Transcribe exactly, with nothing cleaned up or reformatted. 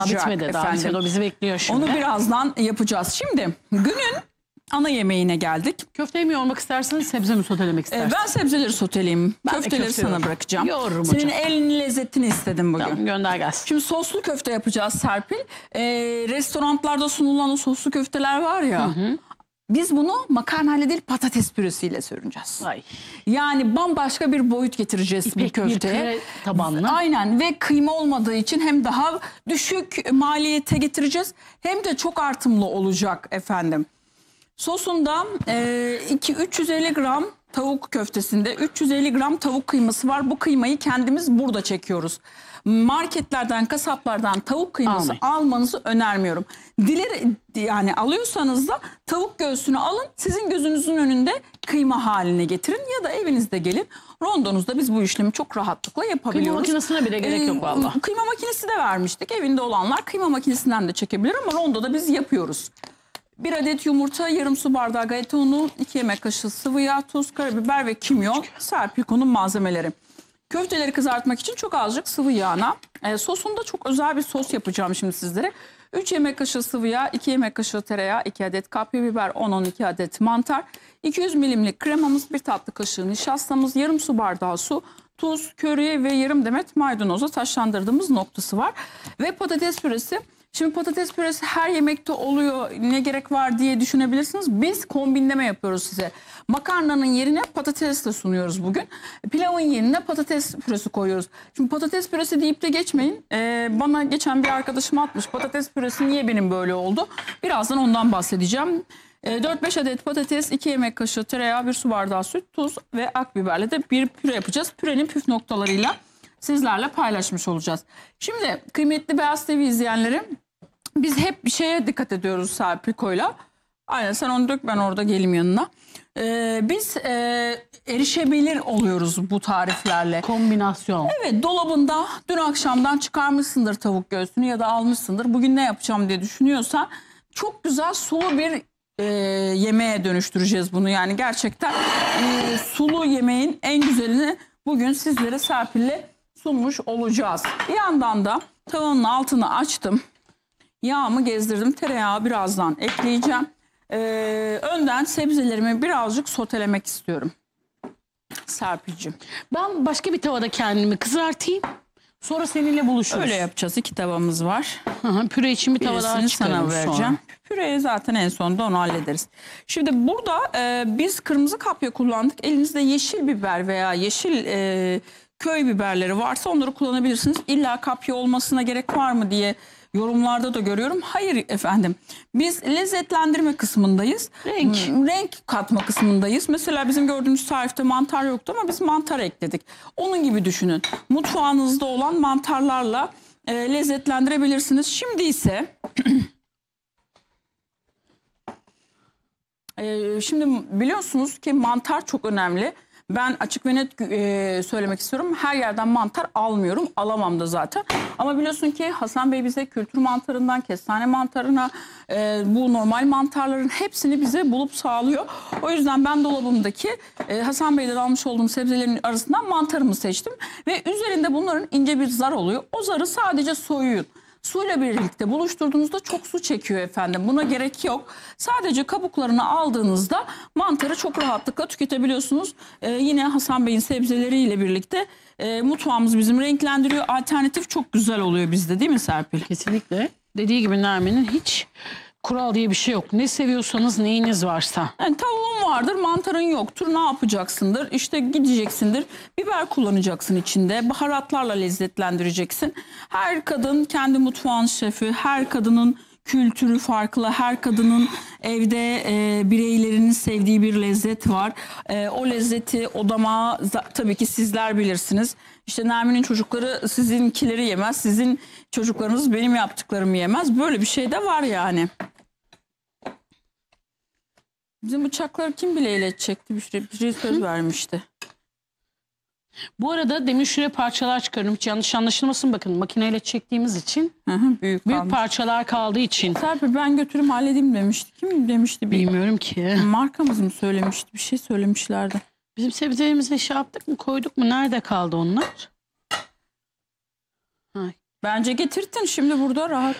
Bitmedi daha bitmedi. O bizi bekliyor şimdi. Onu birazdan yapacağız. Şimdi günün ana yemeğine geldik. Köfteyi mi yoğurmak isterseniz, sebze mi sotelemek istersiniz? Ee, ben sebzeleri soteleyeyim. Ben Köfteleri köfte sana yoğururum. bırakacağım. Yoğururum Senin hocam. elinin lezzetini istedim bugün. Tamam, gönder gelsin. Şimdi soslu köfte yapacağız Serpil. Ee, restoranlarda sunulan o soslu köfteler var ya. Hı hı. Biz bunu makarnayla değil patates püresiyle süreceğiz. Ay. Yani bambaşka bir boyut getireceğiz İpek bir köfteye. bir püre tabanlı. Aynen, ve kıyma olmadığı için hem daha düşük maliyete getireceğiz hem de çok artımlı olacak efendim. Sosunda e, üç yüz elli gram tavuk köftesinde üç yüz elli gram tavuk kıyması var. Bu kıymayı kendimiz burada çekiyoruz. Marketlerden, kasaplardan tavuk kıyması Almayın. almanızı önermiyorum. Dileri yani alıyorsanız da tavuk göğsünü alın, sizin gözünüzün önünde kıyma haline getirin ya da evinizde gelin. Rondonuzda biz bu işlemi çok rahatlıkla yapabiliyoruz. Kıyma makinesine bile gerek yok valla. Ee, kıyma makinesi de vermiştik. Evinde olanlar kıyma makinesinden de çekebilir ama rondoda biz yapıyoruz. Bir adet yumurta, yarım su bardağı galeta unu, iki yemek kaşığı sıvı yağ, tuz, karabiber ve kimyon. Serpilko'nun malzemeleri. Köfteleri kızartmak için çok azıcık sıvı yağına. E, sosunda çok özel bir sos yapacağım şimdi sizlere. üç yemek kaşığı sıvı yağ, iki yemek kaşığı tereyağı, iki adet kapya biber, on on iki adet mantar, iki yüz milimlik kremamız, bir tatlı kaşığı nişastamız, yarım su bardağı su, tuz, köri ve yarım demet maydanoza taşlandırdığımız noktası var. Ve patates püresi. Şimdi patates püresi her yemekte oluyor, ne gerek var diye düşünebilirsiniz. Biz kombinleme yapıyoruz size. Makarnanın yerine patates de sunuyoruz bugün. Pilavın yerine patates püresi koyuyoruz. Şimdi patates püresi deyip de geçmeyin. Ee, bana geçen bir arkadaşım atmış. Patates püresi niye benim böyle oldu? Birazdan ondan bahsedeceğim. Ee, dört beş adet patates, iki yemek kaşığı tereyağı, bir su bardağı süt, tuz ve akbiberle de bir püre yapacağız. Pürenin püf noktalarıyla sizlerle paylaşmış olacağız. Şimdi kıymetli Beyaz T V izleyenleri, biz hep bir şeye dikkat ediyoruz Serpilko'yla. Aynen, sen onu dök, ben orada geleyim yanına. Ee, biz e, erişebilir oluyoruz bu tariflerle. Kombinasyon. Evet, dolabında dün akşamdan çıkarmışsındır tavuk göğsünü ya da almışsındır. Bugün ne yapacağım diye düşünüyorsan çok güzel sulu bir e, yemeğe dönüştüreceğiz bunu. Yani gerçekten e, sulu yemeğin en güzelini bugün sizlere Serpil'le sunmuş olacağız. Bir yandan da tavanın altını açtım. Yağımı gezdirdim. Tereyağı birazdan ekleyeceğim. Ee, önden sebzelerimi birazcık sotelemek istiyorum. Serpil'cim. Ben başka bir tavada kendimi kızartayım. Sonra seninle buluşuruz. Öyle yapacağız. İki tavamız var. Hı hı, püre için bir tava daha Birisini çıkarım sana vereceğim. sonra. Püreyi zaten en sonunda onu hallederiz. Şimdi burada e, biz kırmızı kapya kullandık. Elinizde yeşil biber veya yeşil e, köy biberleri varsa onları kullanabilirsiniz. İlla kapya olmasına gerek var mı diye yorumlarda da görüyorum. Hayır efendim. Biz lezzetlendirme kısmındayız. Renk. Renk katma kısmındayız. Mesela bizim gördüğümüz tarifte mantar yoktu ama biz mantar ekledik. Onun gibi düşünün. Mutfağınızda olan mantarlarla e, lezzetlendirebilirsiniz. Şimdi ise e, şimdi biliyorsunuz ki mantar çok önemli. Ben açık ve net e, söylemek istiyorum. Her yerden mantar almıyorum. Alamam da zaten. Ama biliyorsun ki Hasan Bey bize kültür mantarından kestane mantarına e, bu normal mantarların hepsini bize bulup sağlıyor. O yüzden ben dolabımdaki e, Hasan Bey'den almış olduğum sebzelerin arasından mantarımı seçtim. Ve üzerinde bunların ince bir zar oluyor. O zarı sadece soyun. Suyla birlikte buluşturduğunuzda çok su çekiyor efendim. Buna gerek yok. Sadece kabuklarını aldığınızda mantarı çok rahatlıkla tüketebiliyorsunuz. Ee, yine Hasan Bey'in sebzeleriyle birlikte e, mutfağımız bizim renklendiriyor. Alternatif çok güzel oluyor bizde, değil mi Serpil? Kesinlikle. Dediği gibi Nermin'in hiç kural diye bir şey yok. Ne seviyorsanız, neyiniz varsa. Yani tavuğun vardır, mantarın yoktur. Ne yapacaksındır? İşte gideceksindir. Biber kullanacaksın içinde. Baharatlarla lezzetlendireceksin. Her kadın kendi mutfağın şefi. Her kadının kültürü farklı. Her kadının evde e, bireylerinin sevdiği bir lezzet var. E, o lezzeti, o damağı tabii ki sizler bilirsiniz. İşte Nermin'in çocukları sizinkileri yemez. Sizin çocuklarınız benim yaptıklarımı yemez. Böyle bir şey de var yani. Bizim bıçakları kim bileyle edecekti? Bir şey, bir şey söz vermişti. Bu arada demin şuraya parçalar çıkarım. Hiç yanlış anlaşılmasın, bakın makineyle çektiğimiz için Hı hı, büyük büyük kalmış. parçalar kaldığı için. Serpil, ben götürüm halledeyim demişti. Kim demişti? Bir Bilmiyorum ki. markamız mı söylemişti? Bir şey söylemişlerdi. Bizim sebzelerimize şey yaptık mı, koyduk mu? Nerede kaldı onlar? Ha, Bence getirtin şimdi burada rahat.